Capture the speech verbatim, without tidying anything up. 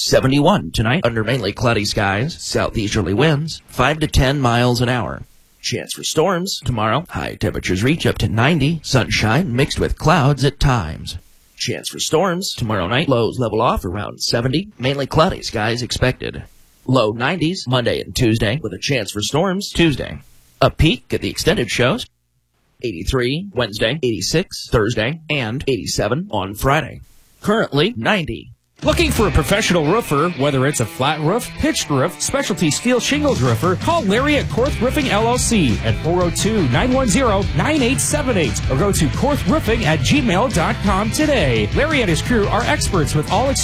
seventy-one tonight under mainly cloudy skies, southeasterly winds, five to ten miles an hour. Chance for storms tomorrow. High temperatures reach up to ninety, sunshine mixed with clouds at times. Chance for storms tomorrow night. Lows level off around seventy, mainly cloudy skies expected. Low nineties Monday and Tuesday with a chance for storms Tuesday. A peak at the extended shows. eighty-three Wednesday, eighty-six Thursday, and eighty-seven on Friday. Currently ninety. Looking for a professional roofer, whether it's a flat roof, pitched roof, specialty steel shingles roofer, call Larry at Korth Roofing L L C at four oh two, nine one zero, nine eight seven eight or go to korth roofing at gmail dot com today. Larry and his crew are experts with all